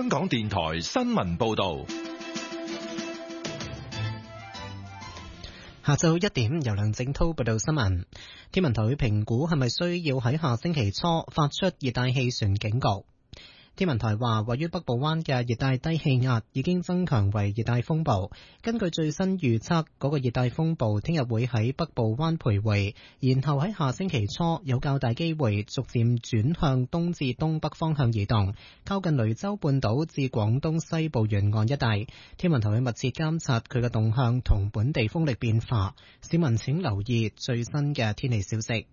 香港電台新聞報道。 下晝1點，由梁正濤報道新聞。天文台評估係咪需要喺下星期初發出熱帶氣旋警告。天文台話，位於北部灣嘅熱帶低氣壓已經增強為熱帶風暴。根據最新預測，嗰個熱帶風暴聽日會喺北部灣徘徊，然後喺下星期初有較大機會逐漸轉向東至東北方向移動，靠近雷州半島至廣東西部沿岸一帶。天文台會密切監察佢嘅動向同本地風力變化。市民請留意最新嘅天氣消息。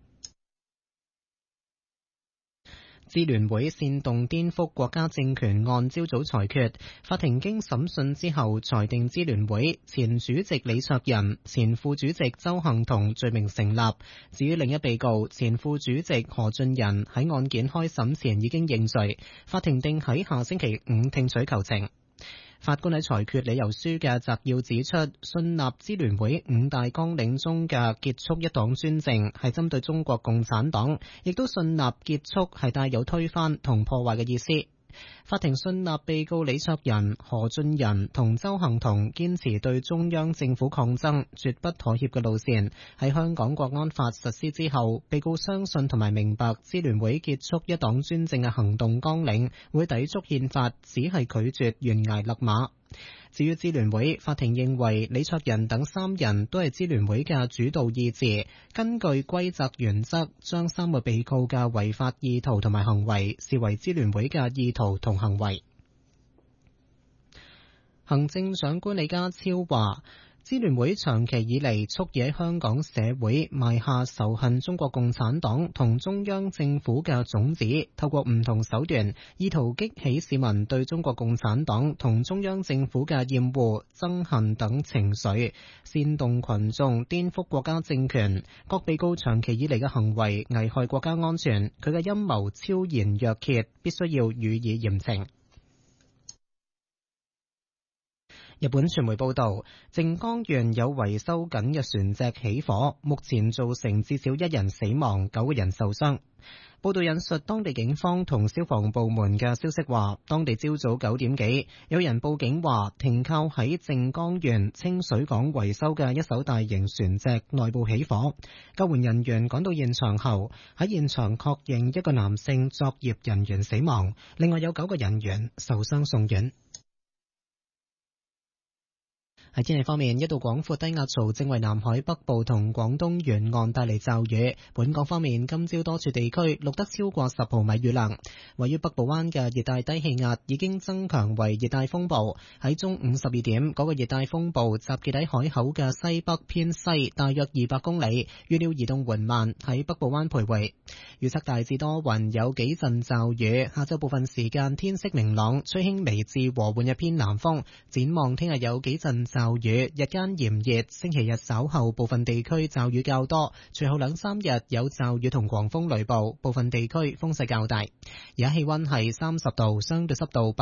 支聯會煽動顛覆國家政權案朝早裁決，法庭經審訊之後裁定支聯會前主席李卓人、前副主席鄒幸彤罪名成立。至於另一被告前副主席何俊仁喺案件開審前已經認罪，法庭定喺下星期五聽取求情。法官喺裁決理由書嘅摘要指出，信納支聯會5大綱領中嘅結束一黨專政係針對中國共產黨，亦都信納結束係帶有推翻同破壞嘅意思。法庭信納被告李卓人、何俊仁同鄒幸彤堅持對中央政府抗爭、絕不妥協嘅路線。喺香港國安法實施之後，被告相信同埋明白支聯會結束一黨專政嘅行動綱領會抵觸憲法，只係拒絕懸崖勒馬。至於支聯會，法庭認為李卓人等3人都係支聯會嘅主導意志，根據規則原則，將3個被告嘅違法意圖同埋行為視為支聯會嘅意圖同行為。行政長官李家超話，支聯會長期以嚟蓄意喺香港社會埋下仇恨中國共產黨同中央政府嘅種子，透過唔同手段，意圖激起市民對中國共產黨同中央政府嘅厭惡、憎恨等情緒，煽動群眾顛覆國家政權。各被告長期以嚟嘅行為危害國家安全，佢嘅陰謀昭然若揭，必須要予以嚴懲。日本傳媒報道，靜岡縣有維修緊嘅船隻起火，目前造成至少1人死亡，9個人受傷。報道引述當地警方同消防部門嘅消息話，當地朝早9點幾，有人報警話停靠喺靜岡縣清水港維修嘅一艘大型船隻內部起火。救援人員趕到現場後，喺現場確認一個男性作業人員死亡，另外有9個人員受傷送院。喺天氣方面，一道廣闊低壓槽正為南海北部同廣東沿岸帶嚟驟雨。本港方面，今朝多處地區錄得超過10毫米雨量。位於北部灣嘅熱帶低氣壓已經增強為熱帶風暴。喺中午12點，嗰個熱帶風暴集結喺海口嘅西北偏西大約200公里，預料移動緩慢，喺北部灣徘徊。預測大致多雲，有幾陣驟雨。下晝部分時間天色明朗，吹輕微至和緩一偏南風。展望聽日有幾陣驟雨，日間炎熱，星期日稍後部分地區驟雨較多，隨後2-3日有驟雨同狂風雷暴，部分地區風勢較大。而家氣溫係30度，相對濕度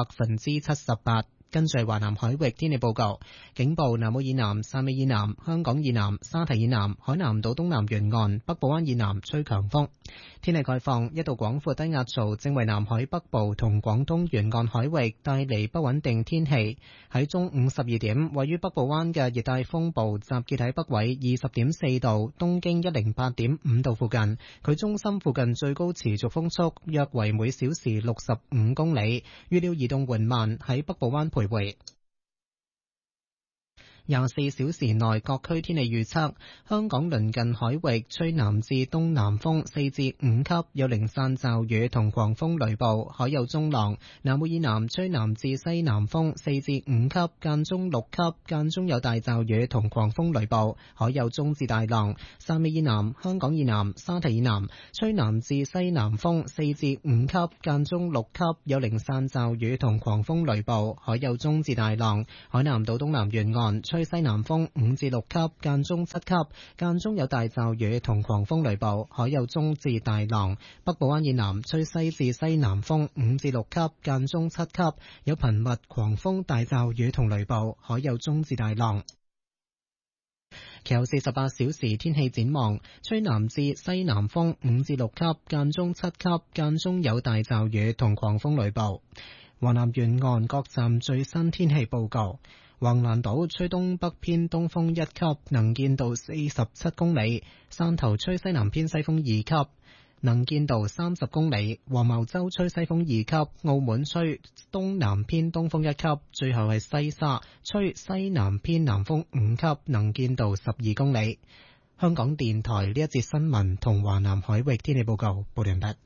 78%。跟住華南海域天氣報告，警報南澳以南、汕尾以南、香港以南、沙堤以南、海南島東南沿岸、北部灣以南吹強風。天氣概況，一道廣闊低壓槽正為南海北部同廣東沿岸海域帶嚟不穩定天氣。喺中午12點，位於北部灣嘅熱帶風暴集結喺北緯20.4度、東經108.5度附近，佢中心附近最高持續風速約為每小時65公里，預料移動緩慢，喺北部灣徘徊。24小時內各區天氣預測，香港鄰近海域吹南至東南風4至5級，有零散驟雨同狂風雷暴，海有中浪。南澳以南吹南至西南風4至5級，間中6級，間中有大驟雨同狂風雷暴，海有中至大浪。汕尾以南、香港以南、沙堤以南吹南至西南風4至5級，間中6級，有零散驟雨同狂風雷暴，海有中至大浪。海南島東南沿岸吹西南風5至6級，間中7級，間中有大驟雨同狂風雷暴，海有中至大浪。北部灣以南吹西至西南風5至6級，間中7級，有頻密狂風大驟雨同雷暴，海有中至大浪。其後48小時天氣展望，吹南至西南風5至6級，間中7級，間中有大驟雨同狂風雷暴。 華南沿岸各站最新天氣報告：橫瀾島吹東北偏東風1級，能見度47公里；汕頭吹西南偏西風2級，能見度30公里；黃茅洲吹西風2級，澳門吹東南偏東風1級，最後係西沙吹西南偏南風5級，能見度12公里。香港電台呢一節新聞同華南海域天氣報告報完畢。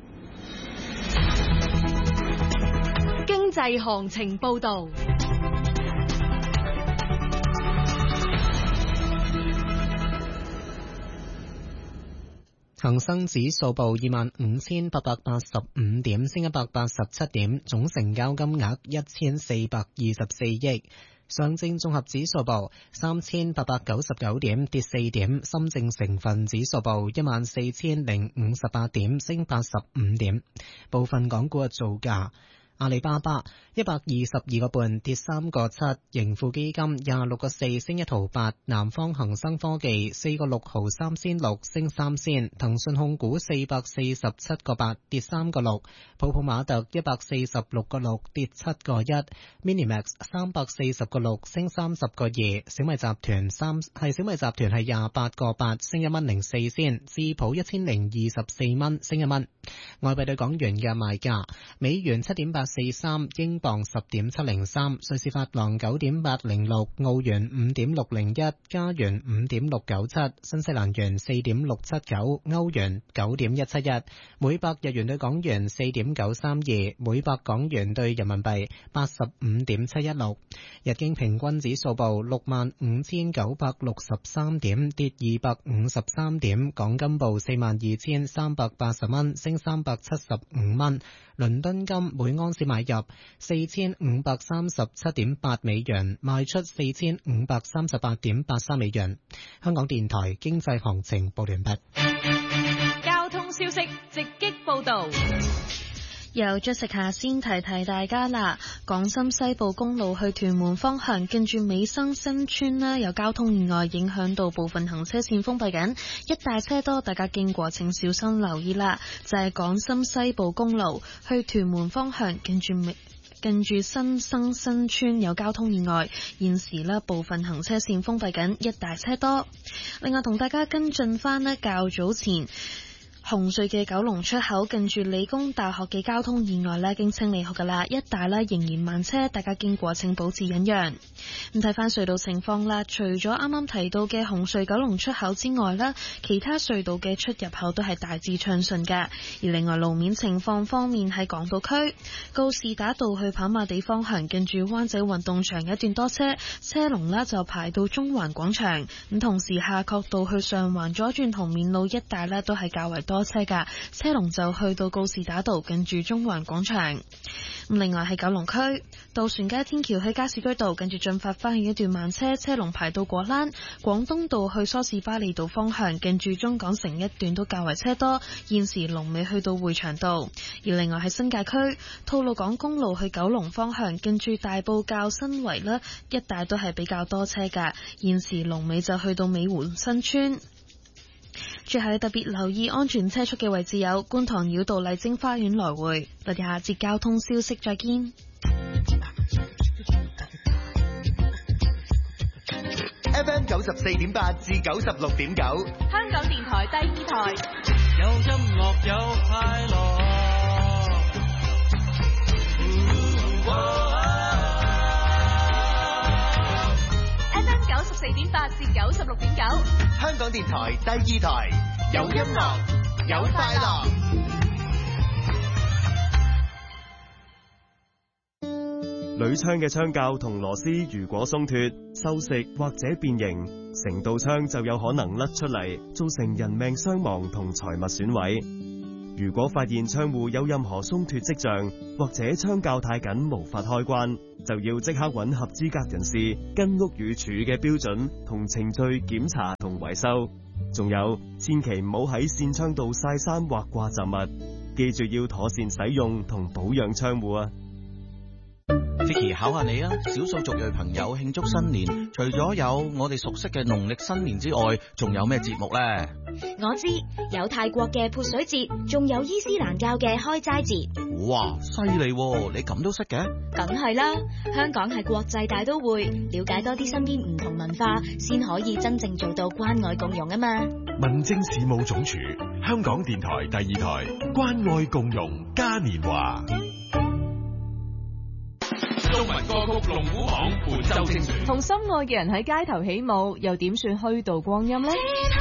經濟行情報道。 恒生指數報25,885點，升187點，總成交金額1424億。上證綜合指數報3899點，跌4點。深證成分指數報14058點，升85點。部分港股嘅造價：阿里巴巴122個半，跌3個7；盈富基金26個4，升1毫8；南方恒生科技4個6毫3仙6，升3仙；騰訊控股447個8，跌3個6；普普馬特146個6，跌7個1； Minimax 340個6，升30個2；小米集團係28個8，升1蚊04仙；智普1024蚊，升1蚊。外幣對港元嘅賣價：美元7.843，英鎊10.703，瑞士法郎9.806，澳元5.601，加元5.697，新西蘭元4.679，歐元9.171，每百日元對港元4.932，每百港元對人民幣85.716。日經平均指數報65,963點，跌253點。港金報42,380蚊，升375蚊。倫敦金每盎司買入4537.8美元，賣出4538.83美元。香港電台經濟行情報完畢。 交通消息直擊報道。 由Jessica先提大家啦，港深西部公路去屯門方向，近住美生新村啦，有交通意外影響到部分行車線封閉緊，一帶車多，大家經過請小心留意啦。就係港深西部公路去屯門方向，近住新生新村有交通意外，現時呢部分行車線封閉緊，一帶車多。另外同大家跟進翻呢，較早前紅隧嘅九龍出口近住理工大學嘅交通意外呢，經清理好噶啦，一帶呢仍然慢車，大家經過請保持忍讓。咁睇翻隧道情況啦，除咗啱啱提到嘅紅隧九龍出口之外呢，其他隧道嘅出入口都係大致暢順噶。而另外路面情況方面，喺港島區告士打道去跑馬地方向，近住灣仔運動場一段多車，車龍呢就排到中環廣場。咁同時夏慤道去上環左轉紅棉路一帶呢都係較為多車噶，車龍就去到告士打道近住中環廣場。另外喺九龍區渡船街天橋去加士居道近住駿發花園一段慢車，車龍排到果欄。廣東道去梳士巴利道方向近住中港城一段都較為車多，現時龍尾去到匯祥道。而另外喺新界區吐露港公路去九龍方向近住大埔滘新圍啦，一帶都係比較多車噶，現時龍尾就去到美湖新村。最後特別留意安全車速嘅位置有觀塘繞道麗晶花園來回。我哋下節交通消息再見。 FM 94.8至96.9， 香港電台第二台。 有音樂有快樂。 FM 94.8至96.9， 香港電台第二台，有音樂有快樂。 鋁槍嘅槍架同螺絲如果鬆脫、鏽蝕或者變形，成道槍就有可能甩出嚟，造成人命傷亡同財物損毀。如果發現槍戶有任何鬆脫跡象，或者槍架太緊無法開關，就要即刻揾合資格人士跟屋宇署嘅標準同程序檢查同維修。仲有，千祈唔好喺線槍度曬衫或掛雜物，記住要妥善使用同保養槍戶啊！ Vicky 考下你啊，少數族裔朋友慶祝新年，除咗有我哋熟悉嘅農曆新年之外，仲有咩節目呢？ 我知有泰國嘅潑水節，仲有伊斯蘭教嘅開齋節。 哇，犀利喎！你咁都識嘅？ 梗係啦，香港係國際大都會，了解多啲身邊唔同文化，先可以真正做到關愛共融啊嘛。 民政事務總署，香港電台第2台，關愛共融嘉年華。中文歌曲龍虎榜本周精選， 同心愛嘅人喺街頭起舞，又點算虛度光陰呢？